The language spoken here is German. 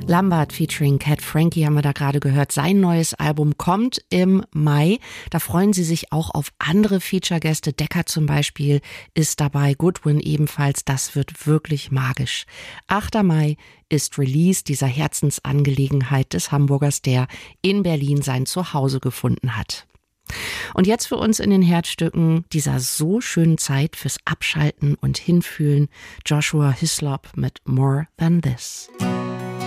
Lambert featuring Cat Frankie haben wir da gerade gehört. Sein neues Album kommt im Mai. Da freuen Sie sich auch auf andere Feature-Gäste. Decker zum Beispiel ist dabei, Goodwin ebenfalls. Das wird wirklich magisch. 8. Mai ist Release dieser Herzensangelegenheit des Hamburgers, der in Berlin sein Zuhause gefunden hat. Und jetzt für uns in den Herzstücken dieser so schönen Zeit fürs Abschalten und Hinfühlen, Joshua Hislop mit More Than This.